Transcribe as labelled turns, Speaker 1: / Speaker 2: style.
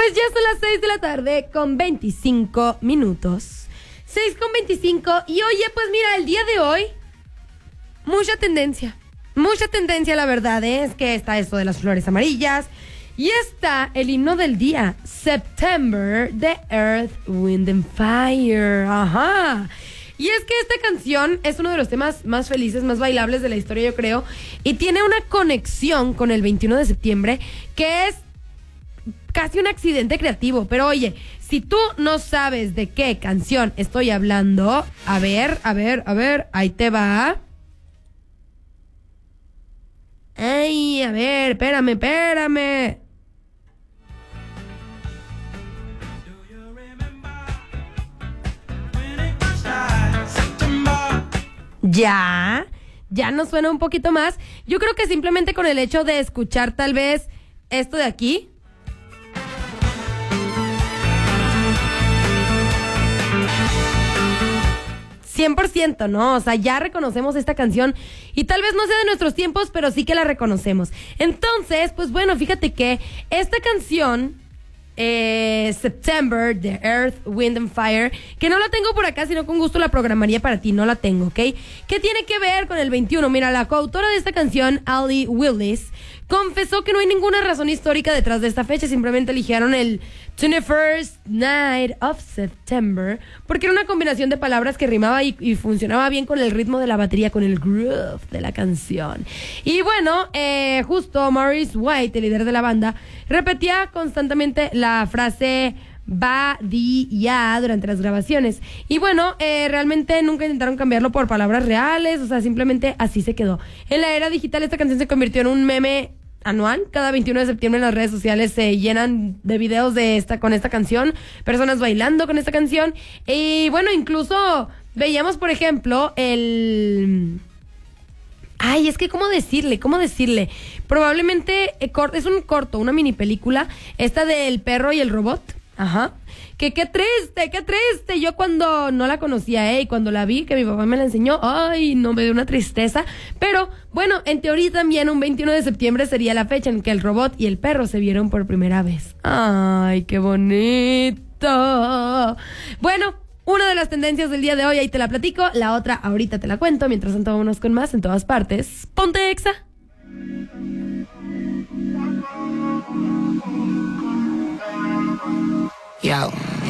Speaker 1: Pues ya son las 6 de la tarde con 25 minutos. 6 con 25. Y oye, pues mira, el día de hoy, mucha tendencia, la verdad, es que está esto de las flores amarillas. Y está el himno del día, September, de Earth, Wind and Fire. Ajá. Y es que esta canción es uno de los temas más felices, más bailables de la historia, yo creo. Y tiene una conexión con el 21 de septiembre, que es casi un accidente creativo. Pero oye, si tú no sabes de qué canción estoy hablando, a ver, ahí te va. Ay, a ver, espérame. Ya nos suena un poquito más. Yo creo que simplemente con el hecho de escuchar tal vez esto de aquí. %, ¿no? O sea, ya reconocemos esta canción y tal vez no sea de nuestros tiempos, pero sí que la reconocemos. Entonces, pues bueno, fíjate que esta canción, September, de Earth, Wind and Fire, que no la tengo por acá, sino con gusto la programaría para ti, no la tengo, ¿ok? ¿Qué tiene que ver con el 21? Mira, la coautora de esta canción, Ali Willis, confesó que no hay ninguna razón histórica detrás de esta fecha, simplemente eligieron el 21st Night of September porque era una combinación de palabras que rimaba y funcionaba bien con el ritmo de la batería, con el groove de la canción. Y bueno, justo Maurice White, el líder de la banda, repetía constantemente la frase va, di, ya durante las grabaciones. Y bueno, realmente nunca intentaron cambiarlo por palabras reales, o sea, simplemente así se quedó. En la era digital esta canción se convirtió en un meme anual. Cada 21 de septiembre en las redes sociales se llenan de videos con esta canción, personas bailando con esta canción. Y bueno, incluso veíamos, por ejemplo, Ay, es que ¿cómo decirle? Probablemente es un corto, una mini película, esta del perro y el robot. Ajá. Que qué triste. Yo cuando no la conocía, y cuando la vi, que mi papá me la enseñó, ay, no, me dio una tristeza. Pero, bueno, en teoría también un 21 de septiembre sería la fecha en que el robot y el perro se vieron por primera vez. Ay, qué bonito. Bueno, una de las tendencias del día de hoy, ahí te la platico. La otra, ahorita te la cuento. Mientras tanto, vámonos con más en todas partes. Ponte Exa.
Speaker 2: Yo.